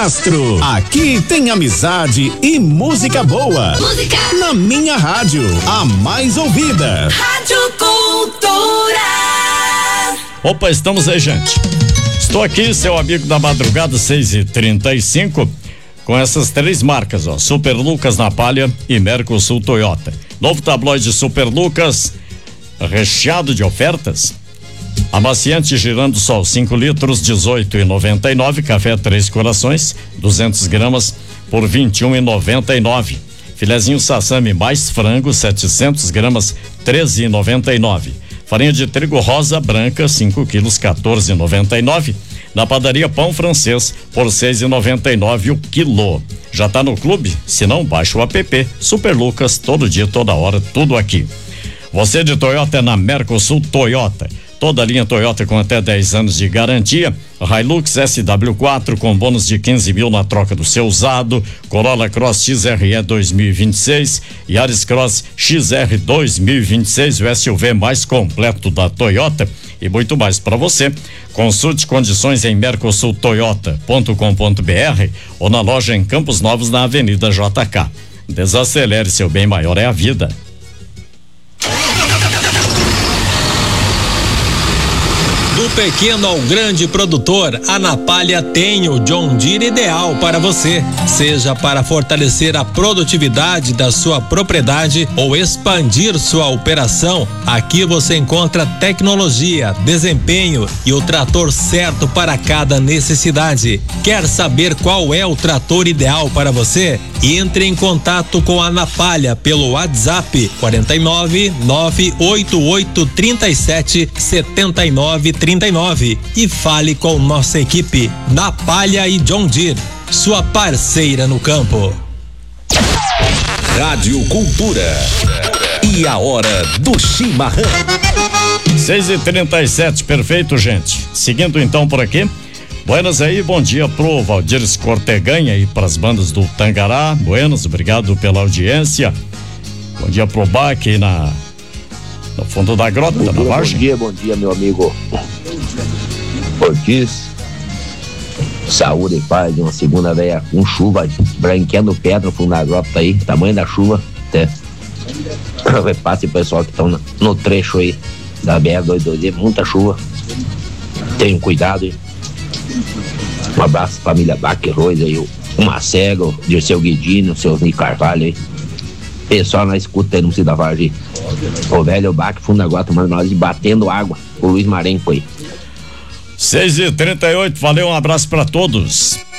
Castro. Aqui tem amizade e música boa. Música na minha rádio, a mais ouvida. Rádio Cultura. Opa, estamos aí, gente. Estou aqui, seu amigo da madrugada, 6h35, com essas três marcas, ó: Super Lucas na Palha e Mercosul Toyota. Novo tabloide Super Lucas, recheado de ofertas. Amaciante girando sol 5 litros, 18,99. Café Três Corações, 200 gramas por 21,99. Filezinho Sassami mais frango, 700 gramas, 13,99. Farinha de trigo rosa branca, 5 quilos, 14,99. Na padaria Pão Francês, por 6,99 o quilo. Já tá no clube? Se não, baixa o app. Super Lucas, todo dia, toda hora, tudo aqui. Você de Toyota é na Mercosul Toyota. Toda a linha Toyota com até 10 anos de garantia. Hilux SW4 com bônus de 15 mil na troca do seu usado. Corolla Cross XRE 2026. Yaris Cross XR 2026, o SUV mais completo da Toyota. E muito mais para você. Consulte condições em mercosultoyota.com.br ou na loja em Campos Novos, na Avenida JK. Desacelere, seu bem maior é a vida. Do pequeno ao grande produtor, a Napalha tem o John Deere ideal para você. Seja para fortalecer a produtividade da sua propriedade ou expandir sua operação, aqui você encontra tecnologia, desempenho e o trator certo para cada necessidade. Quer saber qual é o trator ideal para você? Entre em contato com a Napalha pelo WhatsApp 49 988 37 79 39 e fale com nossa equipe. Napalha e John Deere, sua parceira no campo. Rádio Cultura. E a hora do chimarrão. 6h37, perfeito, gente. Seguindo então por aqui. Buenas aí, bom dia pro Valdir Escorteganha e pras bandas do Tangará. Buenas, obrigado pela audiência. Bom dia pro Baque aí no fundo da grota, na margem. Bom dia, meu amigo Ortiz. Saúde e paz de uma segunda velha com chuva, branqueando pedra no fundo da grota aí, tamanho da chuva, até. Repasse o pessoal que estão no trecho aí da BR-222, muita chuva. Tenham cuidado aí. Um abraço, família Baque Rois aí, o Macego, o Dirceu Guidino, o seu Ni Carvalho aí. Pessoal na escuta aí no Cida Vargem. O velho Baque, fundo da grota, mano, nós batendo água. O Luiz Marenco aí. 6h38, valeu, um abraço pra todos.